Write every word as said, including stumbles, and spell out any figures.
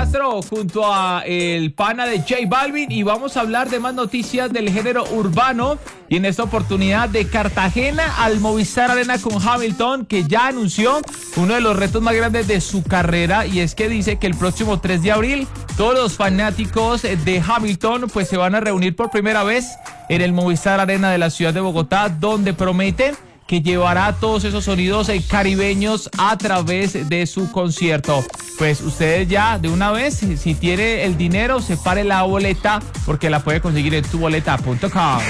Castro junto a el pana de J Balvin y vamos a hablar de más noticias del género urbano y en esta oportunidad de Cartagena al Movistar Arena con Hamilton, que ya anunció uno de los retos más grandes de su carrera, y es que dice que el próximo tres de abril todos los fanáticos de Hamilton pues se van a reunir por primera vez en el Movistar Arena de la ciudad de Bogotá, donde promete que llevará todos esos sonidos eh, caribeños a través de su concierto. Pues ustedes ya de una vez, si tiene el dinero, separe la boleta porque la puede conseguir en tu boleta punto com.